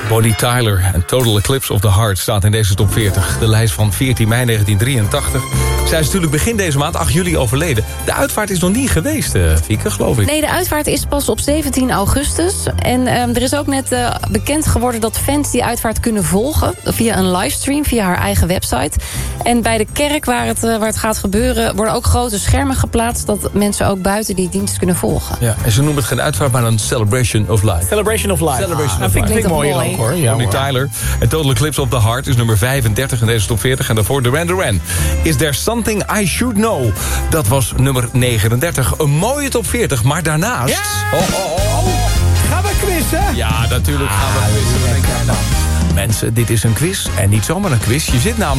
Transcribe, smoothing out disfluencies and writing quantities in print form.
Bonnie Tyler en Total Eclipse of the Heart staat in deze top 40. De lijst van 14 mei 1983. Zij is natuurlijk begin deze maand, 8 juli, overleden. De uitvaart is nog niet geweest, Fieke, geloof ik. Nee, de uitvaart is pas op 17 augustus. En er is ook net bekend geworden dat fans die uitvaart kunnen volgen via een livestream, via haar eigen website. En bij de kerk waar het gaat gebeuren worden ook grote schermen geplaatst, dat mensen ook buiten die dienst kunnen volgen. Ja, en ze noemen het geen uitvaart, maar een celebration of life. Celebration of Life. Dat vind ik mooier ook, hoor. Ja, Bonnie Tyler en Total Eclipse of the Heart is nummer 35 in deze top 40. En daarvoor Duran Duran. Is There Something I Should Know? Dat was nummer 39. Een mooie top 40, maar daarnaast... Ja! Gaan we quizzen? Ja, natuurlijk gaan we quizzen. Mensen, dit is een quiz en niet zomaar een quiz. Je zit namelijk...